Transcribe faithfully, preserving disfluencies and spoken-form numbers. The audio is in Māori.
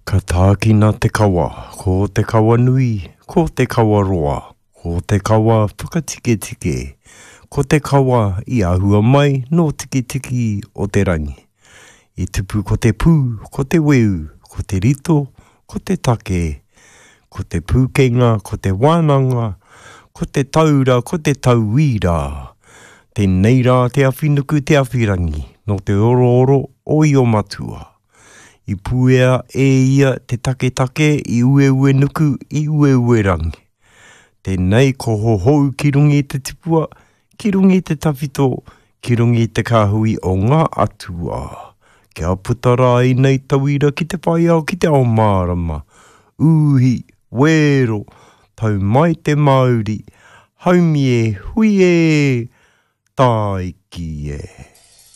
Ka tākina te kawa, ko te kawa nui, ko te kawa roa, ko te kawa whakatike tike, ko te kawa I ahua mai no tiki tiki o te rangi. I tupu ko te pū, ko te weu, ko te rito, ko te take, ko te pūkenga, ko te wānanga, ko te taura, ko te tauira. Tēnei rā te awhinuku te awhirangi, no te oro oro o I o matua. I puea e ia te take take I ue ue nuku I ue ue rangi. Tēnei ko hohou ki rungi te tipua, ki rungi te tawhito, ki rungi te kāhui o ngā atua. Kia putara I nei tauira ki te whaiau ki te ao mārama. Uhi, wero, tau mai te Māori, haumi e, hui e, taiki e.